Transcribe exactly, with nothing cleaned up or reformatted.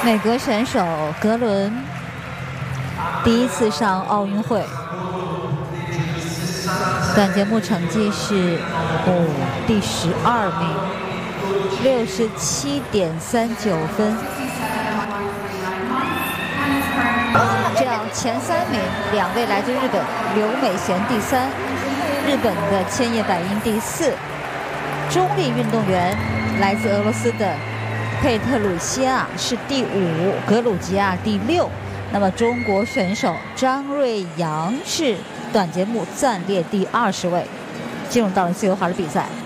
美国选手格伦第一次上奥运会，短节目成绩是哦第十二名，六十七点三九分。这样前三名两位来自日本，刘美贤第三，日本的千叶百音第四。中立运动员来自俄罗斯的佩特鲁西亚是第五，格鲁吉亚第六。那么中国选手张瑞阳是短节目暂列第二十位，进入到了自由滑的比赛。